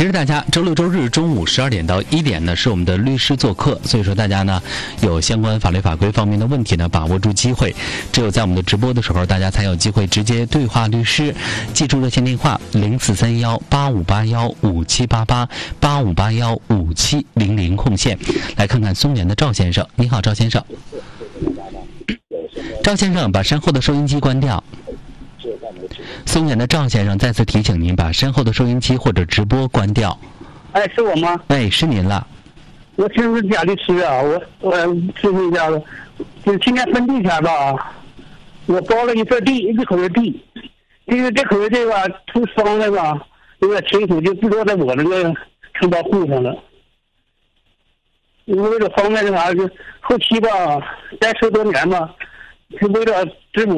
提示大家，周六周日中午12点到1点呢是我们的律师做客，所以说大家呢有相关法律法规方面的问题呢，把握住机会，只有在我们的直播的时候，大家才有机会直接对话律师。记住热线电话04318581578885815700空线。来看看松原的赵先生，你好，赵先生。赵先生，把身后的收音机关掉。松原的赵先生再次提醒您，把身后的收音机或者直播关掉。 哎，是我吗？ 哎，是您了。 我是贾律师啊，我咨询一下子，就是今年分地前吧，我包了一块地，一口的地，这口的地吧，出方了吧，有点清楚，就不知道在我这个承包户上了。因为为了方便那啥，就后期吧，再10多年吧，是为了支母